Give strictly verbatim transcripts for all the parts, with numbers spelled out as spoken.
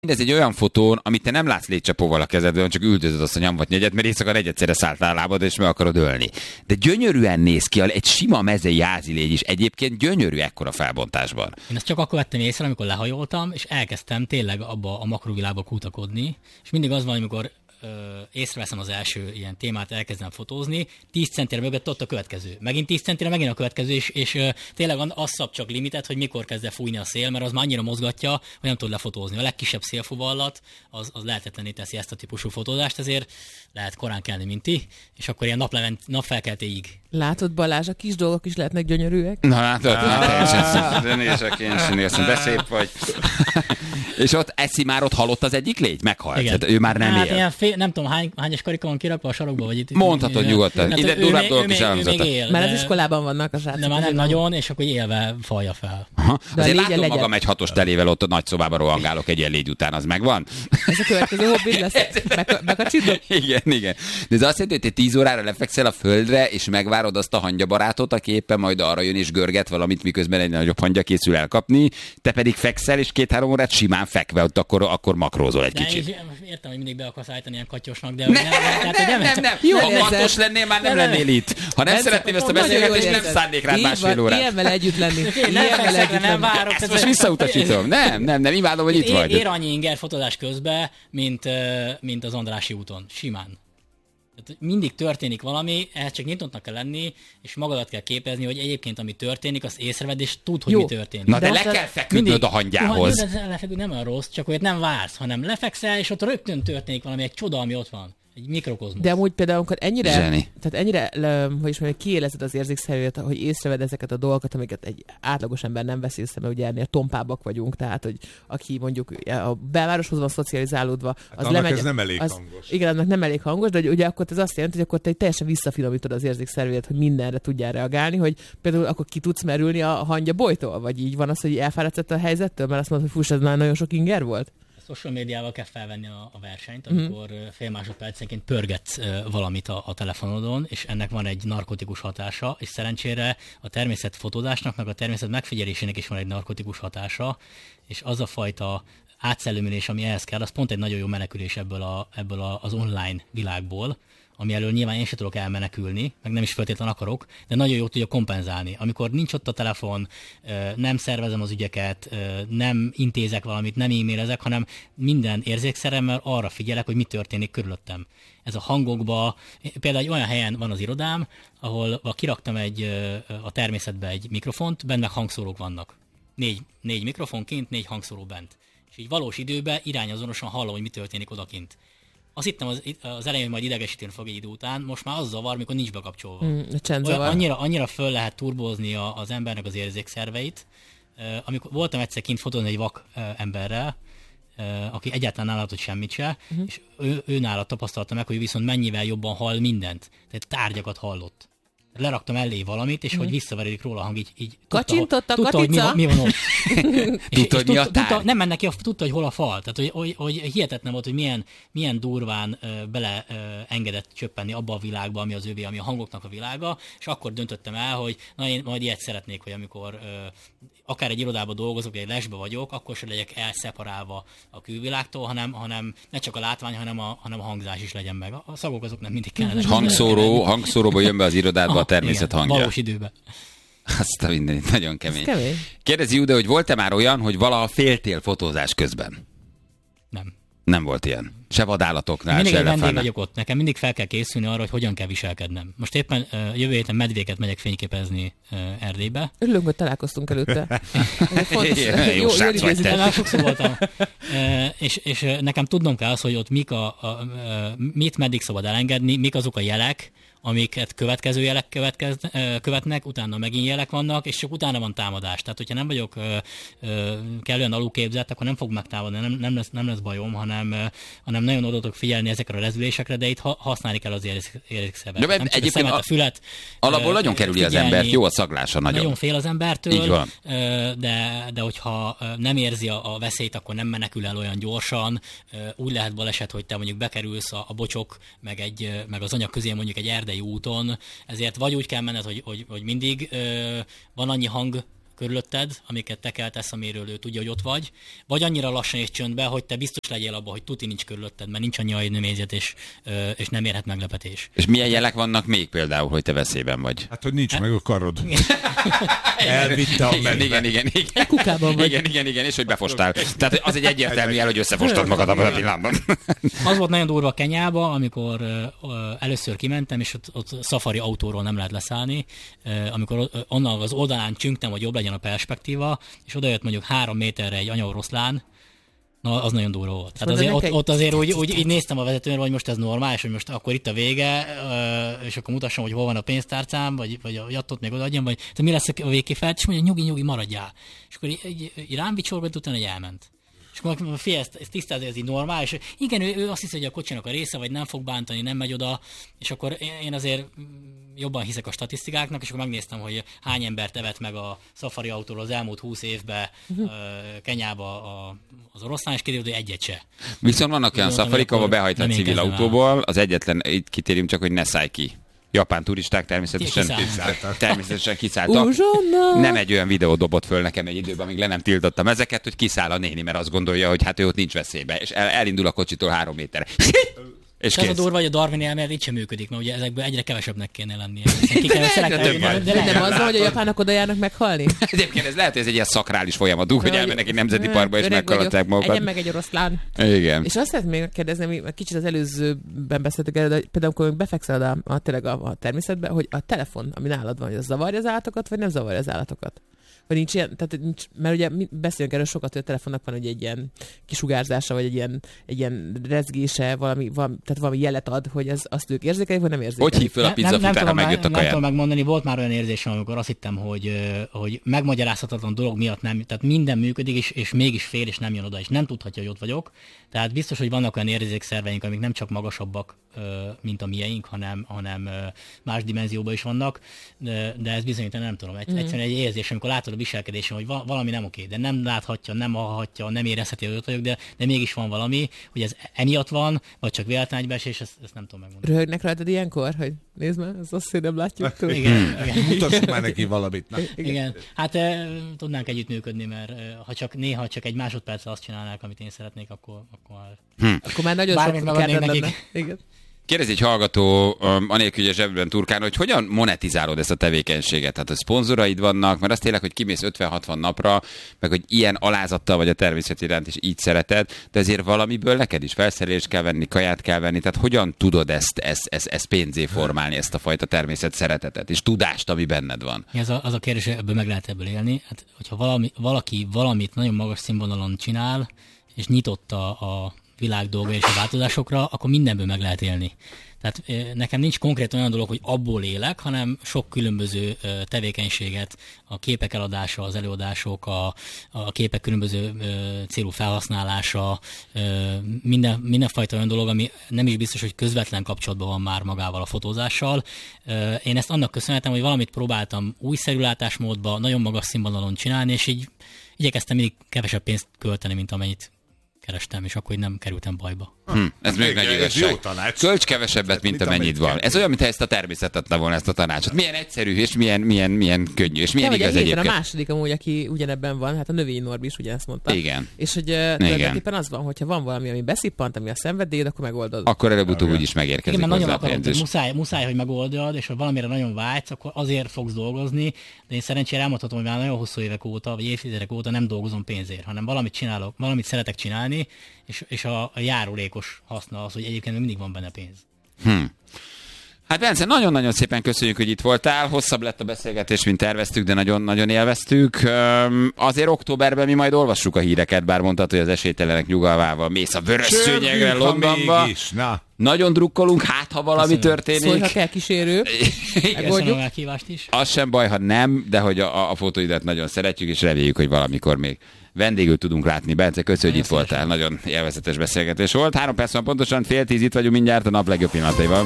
Ez egy olyan fotón, amit te nem látsz létcsapóval a kezedben, csak üldözöd azt a nyomvat negyed, mert éjszaka negyedszerre szálltál a lábad, és meg akarod ölni. De gyönyörűen néz ki, egy sima mezei házilégy is egyébként gyönyörű ekkora felbontásban. Én ezt csak akkor vettem észre, amikor lehajoltam, és elkezdtem tényleg abba a makrovilágba kutakodni, és mindig az van, amikor ö, észreveszem az első ilyen témát, elkezdem fotózni, tíz centire mögött ott a következő. Megint tíz centire, megint a következő, és, és ö, tényleg az szab csak limitet, hogy mikor kezd el fújni a szél, mert az már annyira mozgatja, hogy nem tud lefotózni. A legkisebb szélfuvallat az, az lehetetlené teszi ezt a típusú fotózást, ezért lehet korán kelni, mint ti, és akkor ilyen naplevent, napfelkeltéig. Látod, Balázs, a kis dolgok is lehetnek gyönyörűek? Na látod, teljesen nézek én sem érzem, de szép vagy. És ott eszi már ott halott az egyik légy? Meghalt. Hát ő már nem hát él. Ilyen fél, nem tudom, hány, hányas karika van kirakva a sarokba, vagy itt. Mondhatod nyugodtan. Ide durább dolgok is elhangzottak. Már az iskolában vannak a srácok. De már nem nagyon, és akkor élve falja fel. Aha. Azért látom legyen. magam egy hatos telével ott a nagy szobában rohangálok egy ilyen légy után, az megvan? Ez a következő hobbid lesz. Bekacsítok? Igen, igen. De ez azt jelenti, hogy te tíz órára lefekszel a földre, és megvárod azt a hangyabarátot, aki éppen majd arra jön és görget valamit, miközben egy nagyobb hangya készül elkapni, te pedig fekszel, és két-három órát simán fekve, ott akkor, akkor makrózol egy de kicsit. Én, értem, hogy mindig be akarsz állítani ilyen katyosnak, de Nem, nem, nem, nem, nem, nem, nem. Jó Ha érzed. matos lennél, már nem Nem, nem. lennél itt. Ha nem Bence, szeretném ezt a nagyon beszélgetést, jól nem érzed. szánnék rád Így másfél van, órát. Ilyen vele együtt lenni. Nem Ilyen vele fekszek le, együtt nem lenni. várok. Ezt most visszautasítom. Nem, nem, nem, imádom, hogy itt Ér, vagy. ér annyi inger fotózás közben, mint, ö, mint az Andrássy úton. Simán. Tehát mindig történik valami, ehhez csak nyitottnak kell lenni, és magadat kell képezni, hogy egyébként ami történik, azt észrevedd, és tudd, hogy Jó. mi történik. Na de, De le azt- kell feküdnöd a hangyához. Jó, de lefeküdni nem olyan rossz, csak hogy nem vársz, hanem lefekszel, és ott rögtön történik valami, egy csoda, ami ott van. Egy mikrokozmosz. De amúgy például, amikor ennyire, Zseni. tehát ennyire, le, hogy is mondjam, kiélezed az érzékszerűet, hogy észreved ezeket a dolgokat, amiket egy átlagos ember nem vesz észre, mert ugye ennél tompábbak vagyunk, tehát, hogy aki mondjuk a belvároshoz van szocializálódva, az Hát lemegy. ez nem elég az, hangos. Igen, annak nem elég hangos, de ugye akkor ez azt jelenti, hogy akkor te teljesen visszafinomítod az érzékszerűet, hogy mindenre tudjál reagálni, hogy például akkor ki tudsz merülni a hangya bolytól, vagy így van az, hogy elfáradsz ettől a helyzettől, mert azt mondod, hogy fuss, ez már nagyon sok inger volt. A social médiával kell felvenni a, a versenyt, amikor mm. fél másodpercenként pörgetsz uh, valamit a, a telefonodon, és ennek van egy narkotikus hatása, és szerencsére a természet fotózásnak, meg a természet megfigyelésének is van egy narkotikus hatása, és az a fajta átszellemülés, ami ehhez kell, az pont egy nagyon jó menekülés ebből, a, ebből a, az online világból, ami elől nyilván én sem tudok elmenekülni, meg nem is feltétlenül akarok, de nagyon jól tudja kompenzálni. Amikor nincs ott a telefon, nem szervezem az ügyeket, nem intézek valamit, nem e-mailezek, hanem minden érzékszeremmel arra figyelek, hogy mi történik körülöttem. Ez a hangokba, például egy olyan helyen van az irodám, ahol kiraktam egy, a természetbe egy mikrofont, benne hangszórók vannak. Négy, négy mikrofon kint, négy hangszóró bent. És így valós időben irányazonosan hallom, hogy mi történik odakint. Azt hittem az, az elején, hogy majd idegesíteni fog egy idő után, most már az zavar, mikor nincs bekapcsolva. Mm, Olyan, annyira, annyira föl lehet turbózni a, az embernek az érzékszerveit. Uh, amikor voltam egyszer kint fotózni egy vak uh, emberrel, uh, aki egyáltalán nem látott semmit se, uh-huh. és ő, ő nála tapasztalta meg, hogy viszont mennyivel jobban hall mindent. Tehát tárgyakat hallott. Leraktam elé valamit, és mm. hogy visszaveredik róla a hang, így, így kacsintott a tudta, hogy mi, mi van ott. Tudta, hogy mi a tárgy. Tudta, nem mennek ki, tudta, hogy hol a fal. Tehát, hogy, hogy, hogy hihetetlen volt, hogy milyen, milyen durván uh, bele uh, engedett csöppenni abba a világba, ami az övé, ami a hangoknak a világa, és akkor döntöttem el, hogy na én majd ilyet szeretnék, hogy amikor uh, akár egy irodában dolgozok, vagy egy lesbe vagyok, akkor sem legyek elszeparálva a külvilágtól, hanem, hanem ne csak a látvány, hanem a, hanem a hangzás is legyen meg. A szagok azok nem mindig kellene. Hangszóró, hangszóróba jön be az irodádba a természet igen, hangja. valós időben. Azt a mindenit, nagyon kemény. kemény. Kérdezi Jude, hogy volt-e már olyan, hogy valaha féltél fotózás közben? Nem. Nem volt ilyen. Se vadállatoknál, mindig se egy vendég elefántnál. vagyok ott. Nekem mindig fel kell készülni arra, hogy hogyan kell viselkednem. Most éppen uh, jövő héten medvéket megyek fényképezni uh, Erdélybe. Örülünk, hogy találkoztunk előtte. Jó srác vagy te. Már sokszor voltam. Uh, és, és uh, nekem tudnom kell az, hogy ott mik a, a, a, mit meddig szabad elengedni, mik azok a jelek, amiket következő jelek következ, követnek, utána megint jelek vannak, és csak utána van támadás. Tehát, hogyha nem vagyok ö, ö, kellően alulképzett, akkor nem fog megtámadni, nem, nem, lesz, nem lesz bajom, hanem, ö, hanem nagyon oda tudok figyelni ezekre a rezülésekre, de itt ha, használni kell az érzékszervet. Nem csak a szemet, a fület. Alapból ö, nagyon kerüli figyelni. az embert, jó a szaglása nagyon. Nagyon fél az embertől, Így van. Ö, de, de hogyha nem érzi a, a veszélyt, akkor nem menekül el olyan gyorsan. Ö, úgy lehet baleset, hogy te mondjuk bekerülsz a, a bocsok, meg, egy, meg az anyag közé mondjuk egy erdei úton, ezért vagy úgy kell menned, hogy, hogy, hogy mindig ö, van annyi hang körülötted, amiket te keltesz, amiről ő tudja, hogy ott vagy, vagy annyira lassan és csöndbe, hogy te biztos legyél abban, hogy tuti nincs körülötted, mert nincs annyi agyonömézet, és, és nem érhet meglepetés. És milyen jelek vannak még például, hogy te veszélyben vagy? Hát, hogy nincs meg a karod. Elvitte a igen, igen, igen, igen. Kukában vagy. Igen, igen, igen, és hogy befostál. Tehát az egy egyértelmű jel, hogy összefostad magad abban a pillanatban. Az volt nagyon durva Kenyába, amikor uh, először kimentem, és ott, ott szafari autóról nem lehet leszállni, uh, amikor onnan az oldalán csüngtem, hogy jobb legyen a perspektíva, és odajött mondjuk három méterre egy anyaoroszlán. Na, az nagyon durva volt. Tehát azért, ott, ott azért úgy, úgy így néztem a vezetőnre, hogy most ez normális, hogy most akkor itt a vége, és akkor mutassam, hogy hol van a pénztárcám, vagy, vagy a jattot még odaadjam, vagy te mi lesz a végkifejlet, és mondja, nyugi, nyugi, maradjál. És akkor így, így rám vicsorgott, utána egy elment. És akkor fél, ezt, ezt tisztázni, ez így normális. Igen, ő, ő azt hiszi, hogy a kocsinak a része, vagy nem fog bántani, nem megy oda, és akkor én azért jobban hiszek a statisztikáknak, és akkor megnéztem, hogy hány embert evett meg a szafari autóról az elmúlt húsz évben uh-huh. uh, Kenyába a, az oroszlán, és kiderült, hogy egyet se. Viszont vannak olyan szafarik, ahol behajthat civil autóból, az egyetlen, itt kitérjünk csak, hogy ne szállj ki. Japán turisták természetesen kiszálltak. Természetesen kiszálltak. Nem egy olyan videó dobott föl nekem egy időben, amíg le nem tiltottam ezeket, hogy kiszáll a néni, mert azt gondolja, hogy hát ő ott nincs veszélybe, és el, elindul a kocsitól három méterre. És ez a durva, hogy a Darwin elmélet így sem működik, mert ugye ezekből egyre kevesebbnek kéne lennie. Ki kell de, de, de nem az van, hogy a japánok oda járnak meghalni? Egyébként ez lehet, hogy ez egy ilyen szakrális folyamatuk, hogy elmennek egy nemzeti parkba és meghaladták magukat. Egyen meg egy oroszlán. Igen. És azt szeretném még kérdezni, hogy kicsit az előzőben beszéltük el, de például amikor befekszel a, a, tényleg a, a természetbe, hogy a telefon, ami nálad van, hogy az zavarja az állatokat, vagy nem zavarja az állatokat? Vagy nincs ilyen, tehát nincs, mert ugye beszélünk erről sokat, hogy a telefonnak van, hogy egy ilyen kisugárzása, vagy egy ilyen, egy ilyen rezgése, valami, valami, tehát valami jelet ad, hogy ez, azt ők érzékelik, vagy nem érzékelik. Hogy hív föl a pizzafutár, ha megjött a kaját? Nem tudom megmondani, volt már olyan érzésem, amikor azt hittem, hogy, hogy megmagyarázhatatlan dolog miatt nem, tehát minden működik, és, és mégis fél, és nem jön oda, és nem tudhatja, hogy ott vagyok. Tehát biztos, hogy vannak olyan érzékszerveink, amik nem csak magasabbak, mint a mieink, hanem, hanem más dimenzióban is vannak, de, de ez bizonyítani nem tudom. Egy, mm. Egyszerűen egy érzés, amikor látod a viselkedésem, hogy valami nem oké, de nem láthatja, nem hallhatja, nem érezheti, hogy ott vagyok, de, de mégis van valami, hogy ez emiatt van, vagy csak véletlen egybeesés, ezt, ezt nem tudom megmondani. Röhögnek rajtad ilyenkor, hogy nézd már, ez azt, hogy nem látjuk. Igen, igen. Mutassuk már neki valamit. Na. Igen. igen. Hát e, tudnánk együttműködni, mert e, ha csak néha csak egy másodpercre azt csinálnák, amit én szeretnék, akkor, akkor már... Hm. Akkor már nagyon sok kedved lenne. Igen. Kérdez egy hallgató, um, anélkül, hogy a zsebben turkálna, hogy hogyan monetizálod ezt a tevékenységet? Hát a szponzoraid vannak, mert az tényleg, hogy kimész ötven-hatvan napra, meg hogy ilyen alázattal vagy a természet iránt, és így szereted, de azért valamiből neked is felszerelést kell venni, kaját kell venni, tehát hogyan tudod ezt, ezt, ezt, ezt pénzé formálni, ezt a fajta természet szeretetet, és tudást, ami benned van? Az a, az a kérdés, hogy ebből meg lehet ebből élni. Hát, hogyha valami, valaki valamit nagyon magas színvonalon csinál, és nyitotta a világ dolga és a változásokra, akkor mindenből meg lehet élni. Tehát nekem nincs konkrét olyan dolog, hogy abból élek, hanem sok különböző tevékenységet, a képek eladása, az előadások, a, a képek különböző célú felhasználása, minden, mindenfajta olyan dolog, ami nem is biztos, hogy közvetlen kapcsolatban van már magával a fotózással. Én ezt annak köszönhetem, hogy valamit próbáltam újszerű látásmódban, nagyon magas színvonalon csinálni, és így igyekeztem mindig kevesebb pénzt költeni, mint amennyit kerestem, és akkor így nem kerültem bajba. Hm, ez még nagy igazság. Költs kevesebbet, mint amennyit van. Ez olyan, mintha ezt a természet adta volna ezt a tanácsot. Milyen egyszerű, és milyen, milyen, milyen könnyű, és milyen de, igaz egyébként. A második amúgy, aki ugyanebben van, hát a növényi Norbi is ugyanezt mondta. Igen. És hogy uh, tulajdonképpen az van, hogyha van valami, ami beszippant, ami a szenvedélyed, akkor megoldod. Akkor előbb-utóbb úgy is megérkezik. Igen, mert nagyon akarom, hogy muszáj, muszáj, hogy megoldod, és ha valamire nagyon vágysz, akkor azért fogsz dolgozni, de én szerencsére elmondhatom, hogy már nagyon hosszú évek óta, vagy évtizedek óta nem dolgozom pénzért, hanem valamit csinálok, valamit szeretek csinálni, és, és a, a járulékos haszna az, hogy egyébként mindig van benne pénz. Hm. Hát Bence, nagyon-nagyon szépen köszönjük, hogy itt voltál. Hosszabb lett a beszélgetés, mint terveztük, de nagyon-nagyon élveztük. Üm, azért októberben mi majd olvassuk a híreket, bár mondtad, hogy az esélytelenek nyugalmával mész a vörös szőnyegre Londonba. Nagyon drukkolunk, hát ha valami Köszönöm. történik. Szólj, ha kell kísérő. Köszönöm a elhívást is. Az sem baj, ha nem, de hogy a, a fotóidat nagyon szeretjük, és reméljük, hogy valamikor még vendégül tudunk látni. Bence, köszönjük, hogy itt voltál. Nagyon élvezetes beszélgetés volt. Három perc van pontosan, fél tíz, itt vagyunk mindjárt a nap legjobb pillanataiban.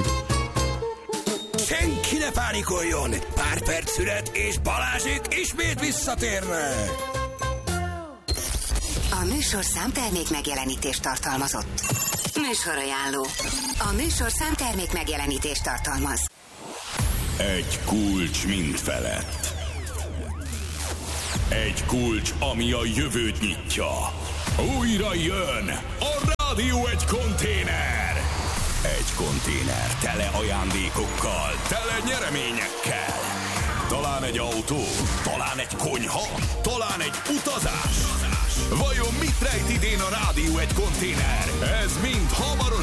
Senki ne pánikoljon! Pár perc szület, és Balázsék ismét visszatérnek! A műsor számtermék megjelenítést tartalmazott. Műsorajánló. A műsor számtermék megjelenítést tartalmaz. Egy kulcs mind felett. Egy kulcs, ami a jövőt nyitja. Újra jön a Rádió egy konténer. Egy konténer tele ajándékokkal, tele nyereményekkel. Talán egy autó, talán egy konyha, talán egy utazás. Vajon mit rejt idén a Rádió egy konténer? Ez mind hamarosan